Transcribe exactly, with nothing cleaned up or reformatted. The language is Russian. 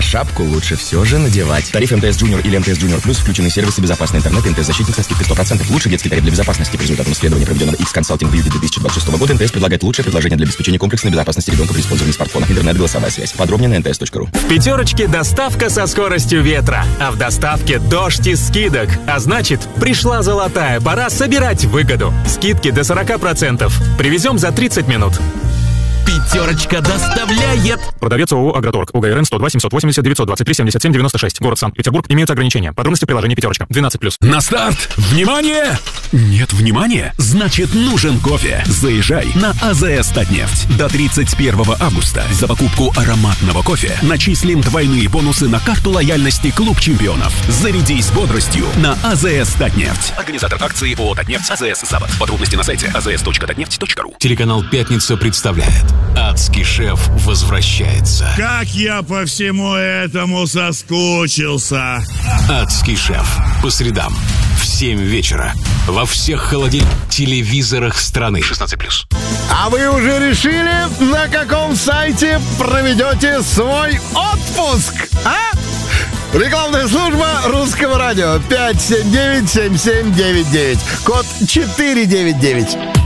шапку лучше все же надевать. Тариф МТС Junior или МТС Junior Plus включены сервисы безопасный интернет и МТС-защитник со скидкой сто процентов. Лучший детский тариф для безопасности. По результатам исследования, проведенного X-Consulting в июле две тысячи двадцать шестого года, МТС предлагает лучшее предложение для обеспечения комплексной безопасности ребенка при использовании смартфона. Интернет, голосовая связь. Подробнее на эн тэ эс точка ру. В пятерочке доставка со скоростью ветра, а в доставке дождь из скидок. А значит, пришла золотая пора собирать выгоду. Скидки до сорок процентов. Привезем за тридцать минут. Пятерочка доставляет. Продавец ООО «Агроторг». УГРН сто два семьсот восемьдесят девятьсот двадцать три семьдесят семь девяносто шесть. Город Санкт-Петербург. Имеются ограничения. Подробности в приложении «Пятерочка». двенадцать плюс. На старт! Внимание! Нет внимания? Значит, нужен кофе. Заезжай на АЗС «Татнефть». До тридцать первого августа за покупку ароматного кофе начислим двойные бонусы на карту лояльности «Клуб чемпионов». Зарядись бодростью на АЗС «Татнефть». Организатор акции ООО «Татнефть» АЗС «Запад». Подробности на сайте а зэ эс точка татнефть точка ру. Телеканал «Пятница» представляет: Адский шеф возвращается. Как я по всему этому соскучился. Адский шеф. По средам в семь вечера. Во всех холодильных телевизорах страны. шестнадцать плюс. А вы уже решили, на каком сайте проведете свой отпуск? А? Рекламная служба Русского радио. пять семь девять семь семь девять девять. Код четыре девять девять.